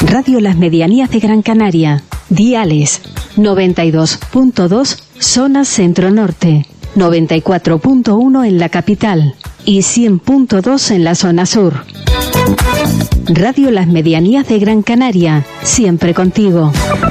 Radio Las Medianías de Gran Canaria. Diales 92.2 zona centro-norte, 94.1 en la capital y 100.2 en la zona sur. Radio Las Medianías de Gran Canaria, siempre contigo.